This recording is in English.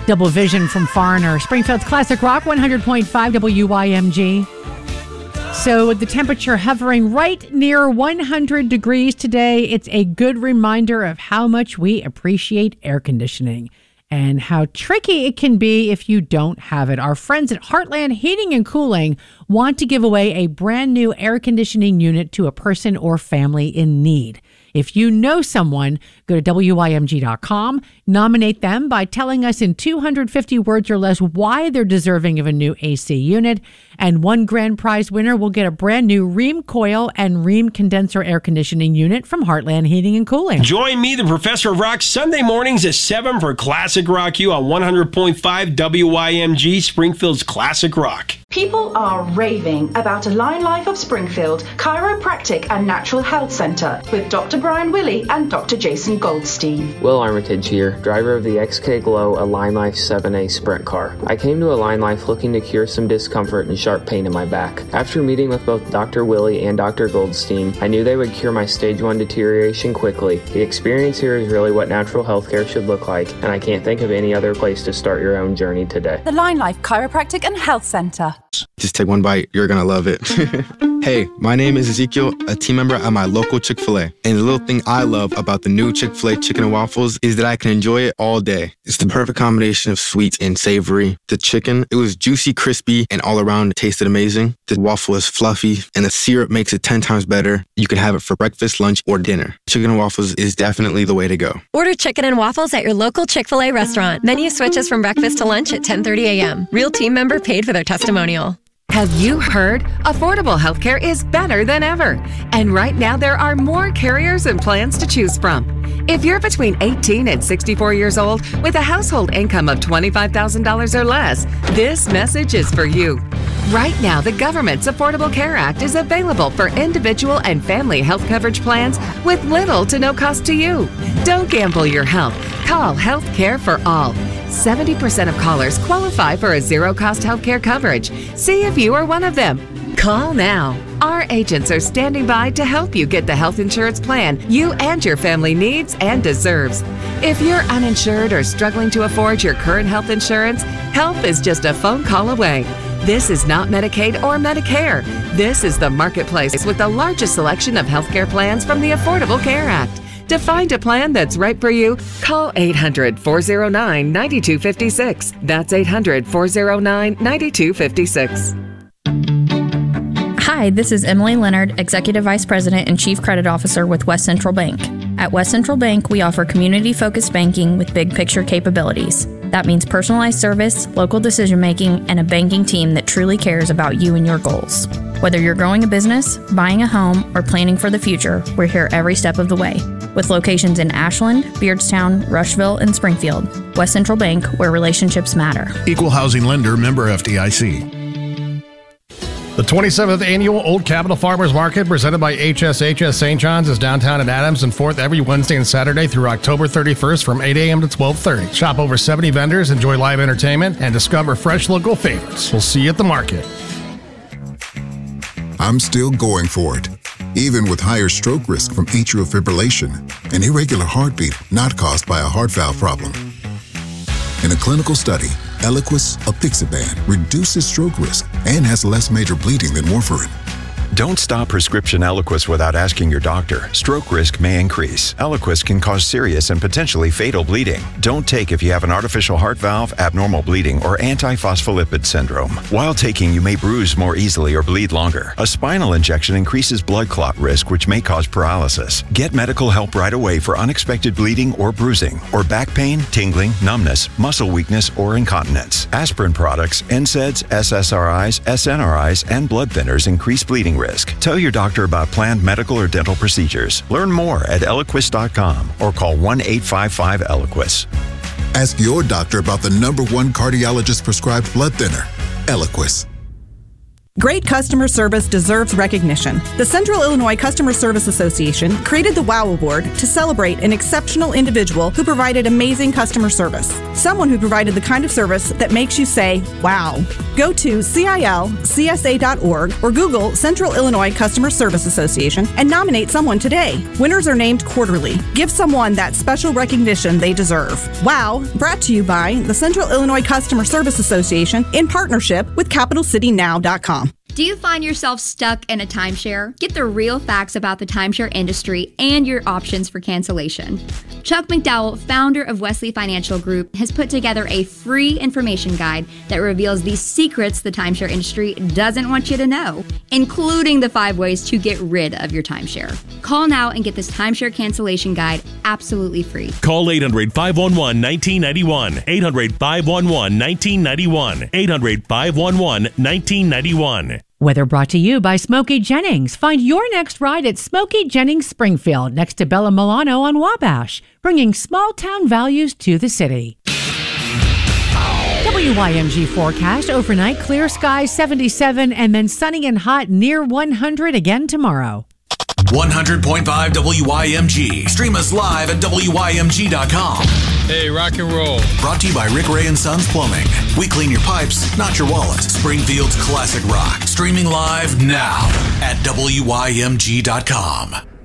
Double Vision from Foreigner. Springfield's Classic Rock, 100.5 WYMG. So with the temperature hovering right near 100 degrees today, it's a good reminder of how much we appreciate air conditioning and how tricky it can be if you don't have it. Our friends at Heartland Heating and Cooling want to give away a brand new air conditioning unit to a person or family in need. If you know someone, go to WYMG.com, nominate them by telling us in 250 words or less why they're deserving of a new AC unit. And one grand prize winner will get a brand new Rheem coil and Rheem condenser air conditioning unit from Heartland Heating and Cooling. Join me, the Professor of Rock, Sunday mornings at 7 for Classic Rock U on 100.5 WYMG, Springfield's Classic Rock. People are raving about Align Life of Springfield Chiropractic and Natural Health Center with Dr. Brian Willey and Dr. Jason Goldstein. Will Armitage here, driver of the XK Glow Align Life 7A Sprint car. I came to Align Life looking to cure some discomfort and sharp pain in my back. After meeting with both Dr. Willey and Dr. Goldstein, I knew they would cure my stage 1 deterioration quickly. The experience here is really what natural healthcare should look like, and I can't think of any other place to start your own journey today. Align Life Chiropractic and Health Center. Just take one bite, you're gonna love it. Hey, my name is Ezekiel, a team member at my local Chick-fil-A. And the little thing I love about the new Chick-fil-A chicken and waffles is that I can enjoy it all day. It's the perfect combination of sweet and savory. The chicken, it was juicy, crispy, and all around it tasted amazing. The waffle is fluffy, and the syrup makes it 10 times better. You can have it for breakfast, lunch, or dinner. Chicken and waffles is definitely the way to go. Order chicken and waffles at your local Chick-fil-A restaurant. Menu switches from breakfast to lunch at 10:30 a.m. Real team member paid for their testimonial. Have you heard? Affordable healthcare is better than ever. And right now, there are more carriers and plans to choose from. If you're between 18 and 64 years old with a household income of $25,000 or less, this message is for you. Right now, the government's Affordable Care Act is available for individual and family health coverage plans with little to no cost to you. Don't gamble your health. Call Health Care for All. 70% of callers qualify for a zero-cost healthcare coverage. See if you are one of them. Call now. Our agents are standing by to help you get the health insurance plan you and your family needs and deserves. If you're uninsured or struggling to afford your current health insurance, help is just a phone call away. This is not Medicaid or Medicare. This is the marketplace with the largest selection of healthcare plans from the Affordable Care Act. To find a plan that's right for you, call 800-409-9256. That's 800-409-9256. Hi, this is Emily Leonard, Executive Vice President and Chief Credit Officer with West Central Bank. At West Central Bank, we offer community-focused banking with big picture capabilities. That means personalized service, local decision-making, and a banking team that truly cares about you and your goals. Whether you're growing a business, buying a home, or planning for the future, we're here every step of the way. With locations in Ashland, Beardstown, Rushville, and Springfield, West Central Bank, where relationships matter. Equal housing lender, member FDIC. The 27th Annual Old Capitol Farmers Market, presented by HSHS St. John's, is downtown in Adams and 4th every Wednesday and Saturday through October 31st from 8 a.m. to 12:30. Shop over 70 vendors, enjoy live entertainment, and discover fresh local favorites. We'll see you at the market. I'm still going for it, even with higher stroke risk from atrial fibrillation, an irregular heartbeat not caused by a heart valve problem. In a clinical study, Eliquis apixaban reduces stroke risk and has less major bleeding than warfarin. Don't stop prescription Eliquis without asking your doctor. Stroke risk may increase. Eliquis can cause serious and potentially fatal bleeding. Don't take if you have an artificial heart valve, abnormal bleeding, or antiphospholipid syndrome. While taking, you may bruise more easily or bleed longer. A spinal injection increases blood clot risk, which may cause paralysis. Get medical help right away for unexpected bleeding or bruising, or back pain, tingling, numbness, muscle weakness, or incontinence. Aspirin products, NSAIDs, SSRIs, SNRIs, and blood thinners increase bleeding risk. Tell your doctor about planned medical or dental procedures. Learn more at Eliquis.com or call 1-855-ELIQUIS. Ask your doctor about the #1 cardiologist prescribed blood thinner, Eliquis. Great customer service deserves recognition. The Central Illinois Customer Service Association created the WOW Award to celebrate an exceptional individual who provided amazing customer service. Someone who provided the kind of service that makes you say, wow. Go to CILCSA.org or Google Central Illinois Customer Service Association and nominate someone today. Winners are named quarterly. Give someone that special recognition they deserve. WOW, brought to you by the Central Illinois Customer Service Association in partnership with CapitalCityNow.com. Do you find yourself stuck in a timeshare? Get the real facts about the timeshare industry and your options for cancellation. Chuck McDowell, founder of Wesley Financial Group, has put together a free information guide that reveals the secrets the timeshare industry doesn't want you to know, including the 5 ways to get rid of your timeshare. Call now and get this timeshare cancellation guide absolutely free. Call 800-511-1991. 800-511-1991. 800-511-1991. Weather brought to you by Smokey Jennings. Find your next ride at Smokey Jennings Springfield, next to Bella Milano on Wabash, bringing small town values to the city. WYMG forecast: overnight clear skies 77 and then sunny and hot near 100 again tomorrow. 100.5 WYMG. Stream us live at WYMG.com. Hey, rock and roll. Brought to you by Rick Ray and Sons Plumbing. We clean your pipes, not your wallet. Springfield's classic rock. Streaming live now at WYMG.com.